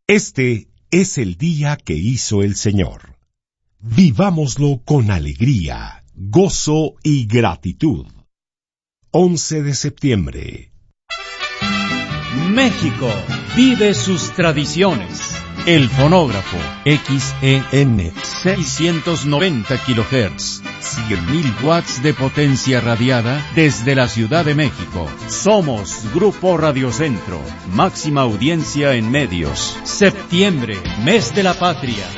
Este es el día que hizo el Señor. Vivámoslo con alegría, gozo y gratitud. 11 de septiembre. México vive sus tradiciones. El fonógrafo XEN 690 kHz, 100.000 watts de potencia radiada desde la Ciudad de México. Somos Grupo Radiocentro, máxima audiencia en medios. Septiembre, mes de la patria.